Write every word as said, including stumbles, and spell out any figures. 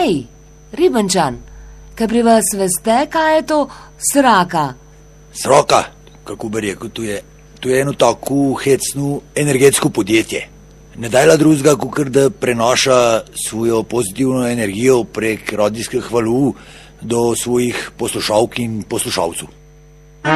Ej, Ribenčan, kaj pri vas veste, kaj je to sraka? Sraka, kako bi rekel, to je, to je eno tako hecno energetsko podjetje. Ne dajla drugega, kakor da prenaša svojo pozitivno energijo prek radijskih valov do svojih poslušalk in poslušalcev.